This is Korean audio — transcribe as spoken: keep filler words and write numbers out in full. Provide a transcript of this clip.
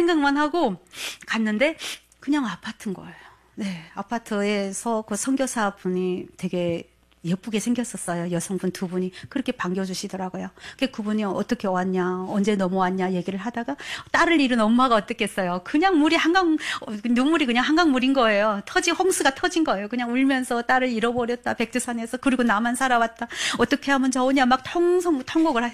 생각만 하고 갔는데 그냥 아파트인 거예요. 네, 아파트에서 그 선교사 분이 되게 예쁘게 생겼었어요. 여성분 두 분이 그렇게 반겨주시더라고요. 그분이 어떻게 왔냐, 언제 넘어왔냐 얘기를 하다가 딸을 잃은 엄마가 어떻겠어요. 그냥 물이 한강, 눈물이 그냥 한강물인 거예요. 터지, 홍수가 터진 거예요. 그냥 울면서 딸을 잃어버렸다. 백두산에서. 그리고 나만 살아왔다. 어떻게 하면 좋으냐 막 통성, 통곡을